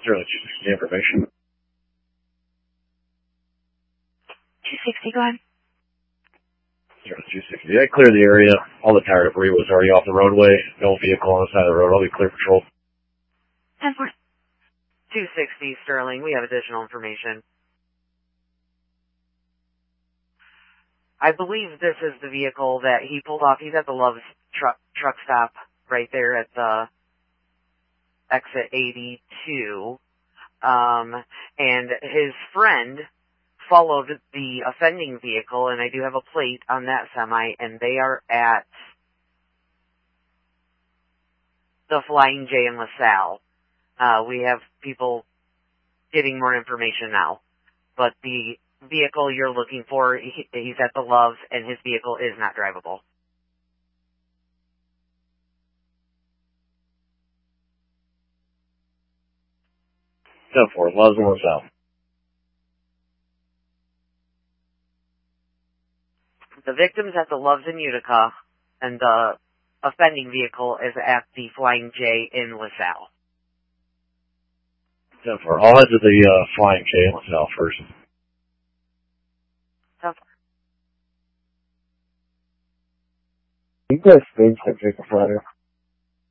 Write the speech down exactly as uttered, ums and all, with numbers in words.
Zero two sixty information. two sixty, go ahead. Zero two sixty. I cleared the area. All the tire debris was already off the roadway. No vehicle on the side of the road. I'll be clear patrol. ten four. two sixty, Sterling. We have additional information. I believe this is the vehicle that he pulled off. He's at the Love's truck truck stop right there at the exit eighty-two. Um, and his friend followed the offending vehicle, and I do have a plate on that semi, and they are at the Flying J in LaSalle. Uh, we have people getting more information now. But the vehicle you're looking for, he, he's at the Loves, and his vehicle is not drivable. ten four, Loves in LaSalle. The victim's at the Loves in Utica, and the offending vehicle is at the Flying J in LaSalle. ten four, I'll head to the uh, Flying J in LaSalle first. You guys stayed for Jacob Friday.